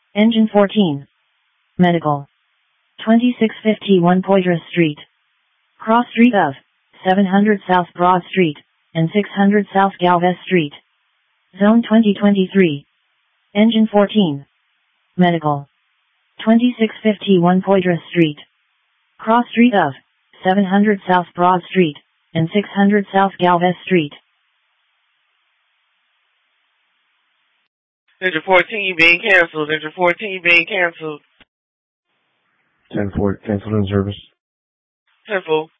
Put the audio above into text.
Engine 14. Medical. 2651 Poitras Street. Cross Street of 700 South Broad Street and 600 South Galvez Street. Zone 2023. Engine 14. Medical. 2651 Poitras Street. Cross Street of 700 South Broad Street and 600 South Galvez Street. Engine 14 being canceled. Engine 14 being canceled. 10-4, cancelled in service. 10-4.